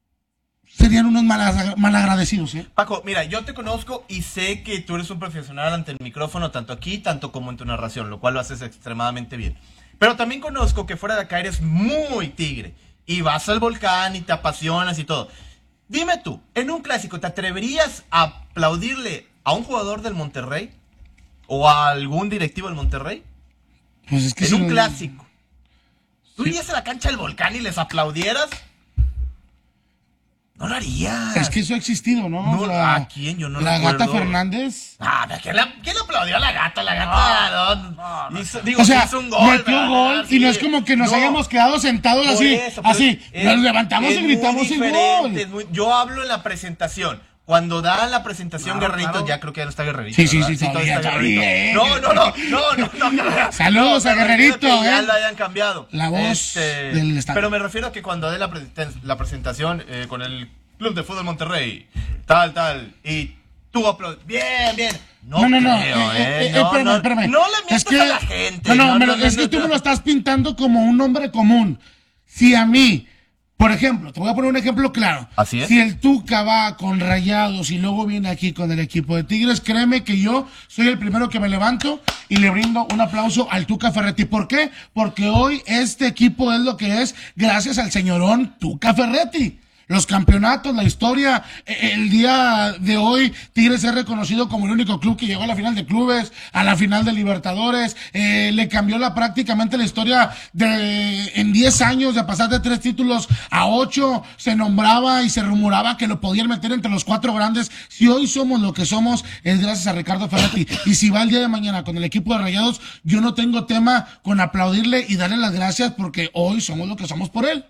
[SPEAKER 3] serían unos mal, malagradecidos, ¿eh?
[SPEAKER 1] Paco, mira, yo te conozco y sé que tú eres un profesional ante el micrófono, tanto aquí, tanto como en tu narración, lo cual lo haces extremadamente bien. Pero también conozco que fuera de acá eres muy tigre y vas al volcán y te apasionas y todo. Dime tú, en un clásico, ¿te atreverías a aplaudirle a un jugador del Monterrey o a algún directivo del Monterrey?
[SPEAKER 3] Pues es que
[SPEAKER 1] en un
[SPEAKER 3] no...
[SPEAKER 1] clásico. ¿Tú sí. irías a la cancha del volcán y les aplaudieras? No lo haría.
[SPEAKER 3] Es que eso ha existido, ¿no?
[SPEAKER 1] No,
[SPEAKER 3] la,
[SPEAKER 1] ¿a quién? Yo no
[SPEAKER 3] La
[SPEAKER 1] recuerdo.
[SPEAKER 3] Gata Fernández.
[SPEAKER 1] Ah, ¿quién, la, ¿quién aplaudió a la Gata? La Gata no, no, no, hizo, digo,
[SPEAKER 3] o sea,
[SPEAKER 1] hizo un gol.
[SPEAKER 3] metió
[SPEAKER 1] ¿verdad?
[SPEAKER 3] gol
[SPEAKER 1] Sí.
[SPEAKER 3] y no es como que nos
[SPEAKER 1] No.
[SPEAKER 3] hayamos quedado sentados
[SPEAKER 1] Por
[SPEAKER 3] así,
[SPEAKER 1] eso, pero
[SPEAKER 3] así.
[SPEAKER 1] es-
[SPEAKER 3] Nos levantamos
[SPEAKER 1] es
[SPEAKER 3] y gritamos
[SPEAKER 1] muy
[SPEAKER 3] y
[SPEAKER 1] diferente,
[SPEAKER 3] gol.
[SPEAKER 1] es muy- yo hablo en la presentación. Cuando dan la presentación
[SPEAKER 2] Claro,
[SPEAKER 1] Guerrerito,
[SPEAKER 2] claro.
[SPEAKER 1] ya creo que ya no está Guerrerito.
[SPEAKER 3] Sí, sí,
[SPEAKER 1] ¿verdad?
[SPEAKER 3] sí, todavía,
[SPEAKER 1] está
[SPEAKER 3] todavía,
[SPEAKER 1] Guerrerito. No, no, no, no, no, no.
[SPEAKER 3] Saludos
[SPEAKER 1] No,
[SPEAKER 3] a
[SPEAKER 1] me refiero
[SPEAKER 3] Guerrerito,
[SPEAKER 1] que Ya
[SPEAKER 3] ¿eh?
[SPEAKER 1] lo hayan cambiado.
[SPEAKER 3] La voz del estadio.
[SPEAKER 1] Pero me refiero a que cuando dé la, presenten- la presentación eh, con el Club de Fútbol Monterrey, tal, tal, y tú aplaudes. Bien, bien. No,
[SPEAKER 3] No, no, no,
[SPEAKER 1] creo,
[SPEAKER 3] eh,
[SPEAKER 1] eh,
[SPEAKER 3] eh,
[SPEAKER 1] no,
[SPEAKER 3] espérame,
[SPEAKER 1] no,
[SPEAKER 3] espérame.
[SPEAKER 1] no le mientas
[SPEAKER 3] Es que-
[SPEAKER 1] a la gente.
[SPEAKER 3] No, no,
[SPEAKER 1] no,
[SPEAKER 3] me
[SPEAKER 1] no,
[SPEAKER 3] lo- es
[SPEAKER 1] no,
[SPEAKER 3] que tú
[SPEAKER 1] no.
[SPEAKER 3] me lo estás pintando como un hombre común. Si a mí, por ejemplo, te voy a poner un ejemplo claro.
[SPEAKER 1] Así es.
[SPEAKER 3] Si el Tuca va con Rayados y luego viene aquí con el equipo de Tigres, créeme que yo soy el primero que me levanto y le brindo un aplauso al Tuca Ferretti. ¿Por qué? Porque hoy este equipo es lo que es gracias al señorón Tuca Ferretti. Los campeonatos, la historia, eh, el día de hoy Tigres es reconocido como el único club que llegó a la final de clubes, a la final de Libertadores, eh, le cambió la prácticamente la historia de en diez años de pasar de tres títulos a ocho, se nombraba y se rumoraba que lo podían meter entre los cuatro grandes. Si hoy somos lo que somos es gracias a Ricardo Ferretti, y si va el día de mañana con el equipo de Rayados, yo no tengo tema con aplaudirle y darle las gracias porque hoy somos lo que somos por él.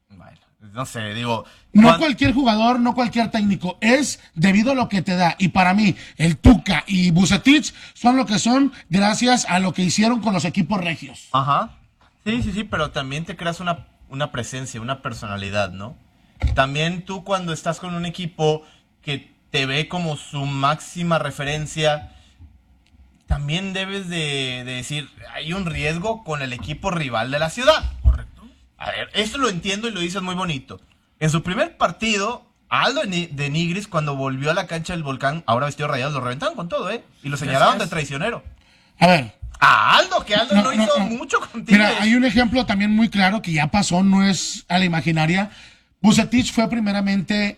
[SPEAKER 1] No sé, digo.
[SPEAKER 3] No
[SPEAKER 1] cuan-
[SPEAKER 3] cualquier jugador, no cualquier técnico, es debido a lo que te da. Y para mí, el Tuca y Vucetich son lo que son gracias a lo que hicieron con los equipos regios.
[SPEAKER 1] Ajá. Sí, sí, sí, pero también te creas una, una presencia, una personalidad, ¿no? También tú cuando estás con un equipo que te ve como su máxima referencia, también debes de, de decir, hay un riesgo con el equipo rival de la ciudad. Correcto. A ver, esto lo entiendo y lo dices muy bonito. En su primer partido, Aldo Ni- de Nigris, cuando volvió a la cancha del Volcán, ahora vestido de Rayados, lo reventaron con todo, ¿eh? Y lo señalaron de traicionero.
[SPEAKER 3] A ver.
[SPEAKER 1] A Aldo, que Aldo no,
[SPEAKER 3] No, no,
[SPEAKER 1] hizo
[SPEAKER 3] no.
[SPEAKER 1] mucho con Tigres.
[SPEAKER 3] Mira, hay un ejemplo también muy claro que ya pasó, no es a la imaginaria. Vucetich fue primeramente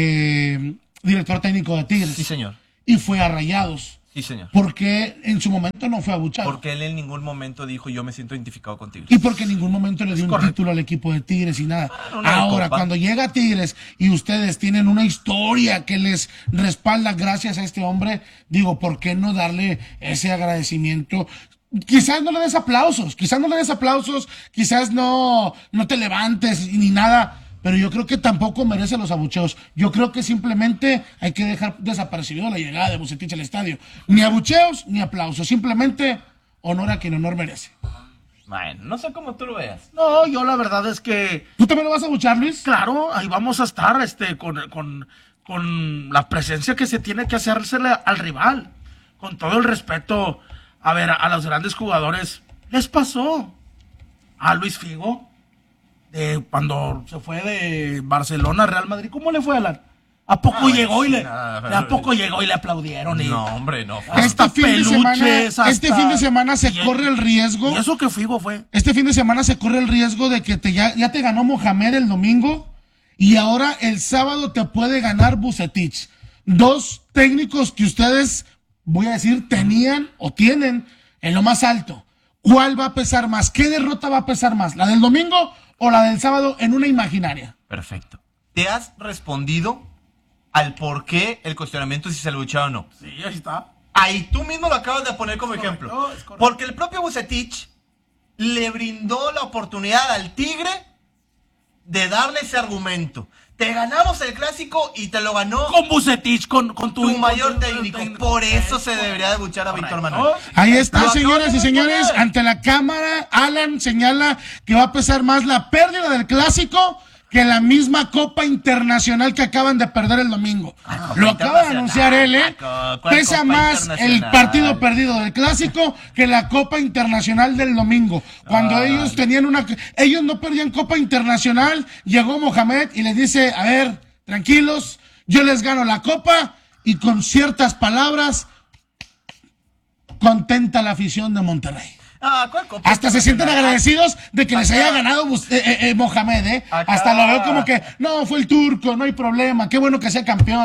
[SPEAKER 3] eh, director técnico de Tigres.
[SPEAKER 1] Sí, señor.
[SPEAKER 3] Y fue a Rayados.
[SPEAKER 1] Sí, señor.
[SPEAKER 3] Porque en su momento no fue abuchado.
[SPEAKER 1] Porque él en ningún momento dijo, yo me siento identificado con Tigres.
[SPEAKER 3] Y porque en ningún momento le dio un título al equipo de Tigres y nada.
[SPEAKER 1] una
[SPEAKER 3] Ahora,
[SPEAKER 1] copa.
[SPEAKER 3] cuando llega Tigres y ustedes tienen una historia que les respalda gracias a este hombre, digo, ¿por qué no darle ese agradecimiento? Quizás no le des aplausos, quizás no le des aplausos, quizás no, no te levantes ni nada, pero yo creo que tampoco merece los abucheos. Yo creo que simplemente hay que dejar desapercibido la llegada de Vucetich al estadio. Ni abucheos ni aplausos, simplemente honor a quien honor merece.
[SPEAKER 1] Bueno, no sé cómo tú lo veas.
[SPEAKER 2] No, yo la verdad es que...
[SPEAKER 3] ¿Tú también lo vas a abuchar, Luis?
[SPEAKER 2] Claro, ahí vamos a estar este, con, con, con la presencia que se tiene que hacérsele al rival. Con todo el respeto, a ver, a, a los grandes jugadores, les pasó a Luis Figo, de cuando se fue de Barcelona a Real Madrid. ¿Cómo le fue, Alan? ¿A poco
[SPEAKER 1] Ah,
[SPEAKER 2] llegó y le,
[SPEAKER 1] nada,
[SPEAKER 2] ¿a poco llegó y le aplaudieron? Y,
[SPEAKER 1] No, hombre, no.
[SPEAKER 3] Este fin, de
[SPEAKER 2] peluches,
[SPEAKER 3] semana,
[SPEAKER 2] hasta-
[SPEAKER 3] este fin de semana se
[SPEAKER 2] y-
[SPEAKER 3] corre el riesgo.
[SPEAKER 2] Y eso que Figo fue.
[SPEAKER 3] Este fin de semana se corre el riesgo de que te, ya, ya te ganó Mohamed el domingo y ahora el sábado te puede ganar Vucetich. Dos técnicos que ustedes, voy a decir, tenían o tienen en lo más alto. ¿Cuál va a pesar más? ¿Qué derrota va a pesar más? ¿La del domingo o la del sábado en una imaginaria?
[SPEAKER 1] Perfecto. ¿Te has respondido al por qué el cuestionamiento si se lo luchaba o no?
[SPEAKER 2] Sí, ahí está.
[SPEAKER 1] Ahí tú mismo lo acabas de poner como ejemplo.
[SPEAKER 2] correcto, es correcto.
[SPEAKER 1] Porque el propio Vucetich le brindó la oportunidad al Tigre de darle ese argumento. Te ganamos el clásico y te lo ganó
[SPEAKER 2] Con Vucetich, con, con tu,
[SPEAKER 1] tu mayor
[SPEAKER 2] con tu-
[SPEAKER 1] técnico.
[SPEAKER 2] técnico.
[SPEAKER 1] Por eso se debería de buchar a Víctor Manuel.
[SPEAKER 3] Ahí está,
[SPEAKER 1] Lo
[SPEAKER 3] señoras
[SPEAKER 1] acabo
[SPEAKER 3] y
[SPEAKER 1] de
[SPEAKER 3] señores,
[SPEAKER 1] responder.
[SPEAKER 3] ante la cámara, Alan señala que va a pesar más la pérdida del clásico que la misma Copa Internacional que acaban de perder el domingo. Lo acaba de anunciar él, ¿eh?
[SPEAKER 1] ¿Cuál Copa
[SPEAKER 3] Pesa más el
[SPEAKER 1] Internacional?
[SPEAKER 3] partido perdido del clásico que la Copa Internacional del domingo. Cuando
[SPEAKER 1] Ay.
[SPEAKER 3] ellos tenían una... Ellos no perdían Copa Internacional, llegó Mohamed y les dice, a ver, tranquilos, yo les gano la Copa, y con ciertas palabras contenta la afición de Monterrey.
[SPEAKER 1] Ah, ¿cuál Copa
[SPEAKER 3] Hasta se sienten
[SPEAKER 1] Internacional?
[SPEAKER 3] agradecidos de que les
[SPEAKER 1] Acá.
[SPEAKER 3] haya ganado Bus- eh, eh, eh, Mohamed, ¿eh?
[SPEAKER 1] Acá.
[SPEAKER 3] Hasta lo veo como que, no, fue el turco, no hay problema, qué bueno que sea campeón.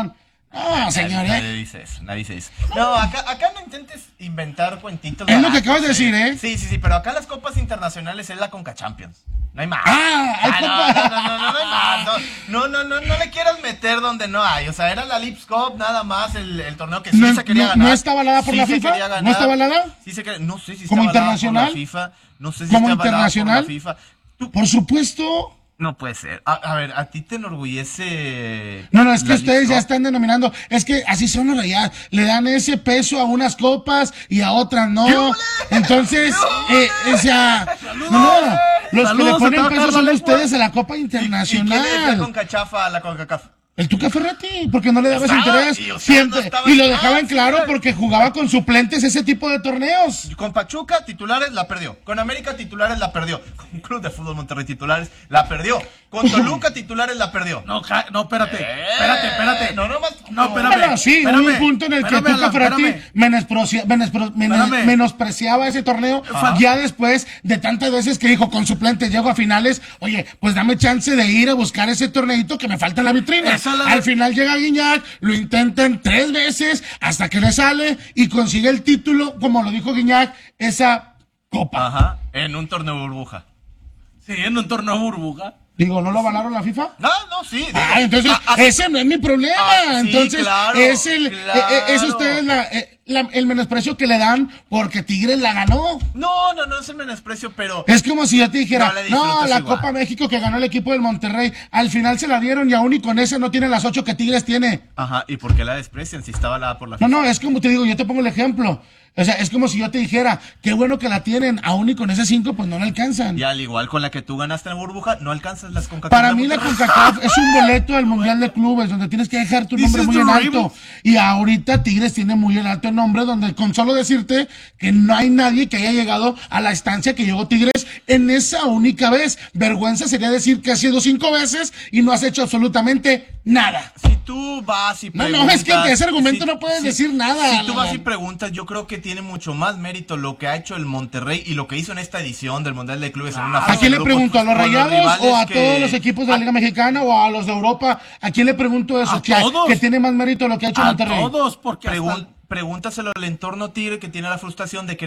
[SPEAKER 3] Ah, señor,
[SPEAKER 1] Nadie,
[SPEAKER 3] ¿eh?
[SPEAKER 1] nadie dice eso, nadie dice eso. No, acá, acá no intentes inventar cuentitos.
[SPEAKER 3] Es lo que
[SPEAKER 1] baratos,
[SPEAKER 3] acabas de decir, ¿eh?
[SPEAKER 1] Sí, sí, sí, pero acá las copas internacionales es la Conca Champions. No hay más.
[SPEAKER 3] Ah, hay
[SPEAKER 1] Ah,
[SPEAKER 3] copa.
[SPEAKER 1] no, no, no, no, no hay más. No, no, no, no, no le quieras meter donde no hay. O sea, era la Lips Cup nada más el, el torneo que sí
[SPEAKER 3] No,
[SPEAKER 1] se quería
[SPEAKER 3] no,
[SPEAKER 1] ganar.
[SPEAKER 3] ¿no está avalada por
[SPEAKER 1] Sí
[SPEAKER 3] la
[SPEAKER 1] se
[SPEAKER 3] FIFA?
[SPEAKER 1] quería ganar.
[SPEAKER 3] ¿No está avalada?
[SPEAKER 1] Sí se quería, no sé si está
[SPEAKER 3] ¿Como
[SPEAKER 1] avalada
[SPEAKER 3] internacional?
[SPEAKER 1] por la FIFA. No sé si
[SPEAKER 3] ¿Como
[SPEAKER 1] está avalada
[SPEAKER 3] internacional?
[SPEAKER 1] por la FIFA.
[SPEAKER 3] Por supuesto.
[SPEAKER 1] No puede ser. A, a ver, ¿a ti te enorgullece?
[SPEAKER 3] No, no, es que
[SPEAKER 1] la
[SPEAKER 3] ustedes
[SPEAKER 1] Leagues
[SPEAKER 3] ya
[SPEAKER 1] Cup?
[SPEAKER 3] están denominando, es que así son los rayados, le dan ese peso a unas copas y a otras no. Entonces, eh, o sea, no, no, los que
[SPEAKER 2] Saludos,
[SPEAKER 3] le
[SPEAKER 2] se
[SPEAKER 3] ponen
[SPEAKER 2] te va a
[SPEAKER 3] peso
[SPEAKER 2] caer
[SPEAKER 3] son
[SPEAKER 2] la lengua.
[SPEAKER 3] ustedes a la Copa
[SPEAKER 1] ¿Y quién le decía
[SPEAKER 3] Internacional.
[SPEAKER 1] con cachafa a la CONCACAF?
[SPEAKER 3] El Tuca Ferretti, porque no le dabas
[SPEAKER 1] Estaba,
[SPEAKER 3] interés
[SPEAKER 1] y, o sea,
[SPEAKER 3] siempre,
[SPEAKER 1] no estaba
[SPEAKER 3] y lo
[SPEAKER 1] en-
[SPEAKER 3] dejaban
[SPEAKER 1] ah, sí,
[SPEAKER 3] claro
[SPEAKER 1] güey.
[SPEAKER 3] porque jugaba con suplentes ese tipo de torneos.
[SPEAKER 1] Con Pachuca, titulares, la perdió. Con América, titulares, la perdió. Con Club de Fútbol Monterrey, titulares, la perdió. Con Toluca, titulares, la perdió.
[SPEAKER 2] No, ca- no, espérate, espérate, espérate.
[SPEAKER 1] No, no más.
[SPEAKER 2] No, espérame.
[SPEAKER 3] Bueno, sí, hubo
[SPEAKER 2] espérame,
[SPEAKER 3] un punto en el que
[SPEAKER 2] espérame,
[SPEAKER 3] Tuca
[SPEAKER 2] Alan,
[SPEAKER 3] Ferretti
[SPEAKER 2] espérame.
[SPEAKER 3] menosprecia- menospro- mene-
[SPEAKER 2] Espérame.
[SPEAKER 3] menospreciaba ese torneo.
[SPEAKER 2] Ajá.
[SPEAKER 3] Ya después de tantas veces que dijo con suplentes llego a finales, oye, pues dame chance de ir a buscar ese torneito que me falta en la vitrina.
[SPEAKER 2] Esa la-
[SPEAKER 3] Al final llega Guiñac, lo intentan tres veces hasta que le sale y consigue el título, como lo dijo Guiñac, esa copa.
[SPEAKER 1] Ajá, en un torneo burbuja.
[SPEAKER 2] Sí, en un torneo burbuja.
[SPEAKER 3] Digo, ¿no lo avalaron la FIFA?
[SPEAKER 1] No, no, sí. digo,
[SPEAKER 3] Ah, entonces,
[SPEAKER 1] a- a-
[SPEAKER 3] ese no es mi problema.
[SPEAKER 1] Ah, sí,
[SPEAKER 3] entonces,
[SPEAKER 1] claro,
[SPEAKER 3] es el,
[SPEAKER 1] claro.
[SPEAKER 3] eh, eh, es ustedes la, eh, la- el menosprecio que le dan porque Tigres la ganó.
[SPEAKER 1] No, no, no es el menosprecio, pero.
[SPEAKER 3] Es como si yo te dijera,
[SPEAKER 1] No le
[SPEAKER 3] no,
[SPEAKER 1] disfrutas
[SPEAKER 3] la
[SPEAKER 1] igual.
[SPEAKER 3] Copa México que ganó el equipo del Monterrey, al final se la dieron y aún y con esa no tiene las ocho que Tigres tiene.
[SPEAKER 1] Ajá, ¿y por qué la desprecian si está avalada por la
[SPEAKER 3] No,
[SPEAKER 1] FIFA?
[SPEAKER 3] no, es como te digo, yo te pongo el ejemplo. O sea, es como si yo te dijera, qué bueno que la tienen, aún y con esas cinco pues no la alcanzan.
[SPEAKER 1] Y al igual con la que tú ganaste en burbuja, no alcanzas las CONCACAF.
[SPEAKER 3] Para
[SPEAKER 1] de
[SPEAKER 3] mí la
[SPEAKER 1] Monterrey.
[SPEAKER 3] CONCACAF es un boleto al Mundial de Clubes donde tienes que dejar tu nombre
[SPEAKER 2] This
[SPEAKER 3] muy
[SPEAKER 2] is
[SPEAKER 3] en
[SPEAKER 2] the
[SPEAKER 3] alto.
[SPEAKER 2] Ravens.
[SPEAKER 3] Y ahorita Tigres tiene muy en alto el nombre donde con solo decirte que no hay nadie que haya llegado a la estancia que llegó Tigres en esa única vez. Vergüenza sería decir que has sido cinco veces y no has hecho absolutamente nada.
[SPEAKER 1] Si tú vas y
[SPEAKER 3] No,
[SPEAKER 1] preguntas...
[SPEAKER 3] no, es que ante ese argumento
[SPEAKER 1] si-
[SPEAKER 3] no puedes
[SPEAKER 1] si-
[SPEAKER 3] decir nada.
[SPEAKER 1] Si tú vas y
[SPEAKER 3] Alan.
[SPEAKER 1] preguntas, yo creo que tiene mucho más mérito lo que ha hecho el Monterrey y lo que hizo en esta edición del Mundial de Clubes en una
[SPEAKER 3] ¿A
[SPEAKER 1] fase
[SPEAKER 3] quién
[SPEAKER 1] de
[SPEAKER 3] le
[SPEAKER 1] grupos
[SPEAKER 3] pregunto? ¿A los
[SPEAKER 1] con
[SPEAKER 3] Rayados
[SPEAKER 1] rivales
[SPEAKER 3] o a
[SPEAKER 1] que-
[SPEAKER 3] todos los equipos de la Liga Mexicana o a los de Europa? ¿A quién le pregunto eso?
[SPEAKER 2] A
[SPEAKER 3] que,
[SPEAKER 2] todos.
[SPEAKER 3] que tiene más mérito lo que ha hecho
[SPEAKER 2] A
[SPEAKER 3] Monterrey.
[SPEAKER 2] todos, porque hasta-
[SPEAKER 1] Pregun- Pregúntaselo al entorno Tigre que tiene la frustración de que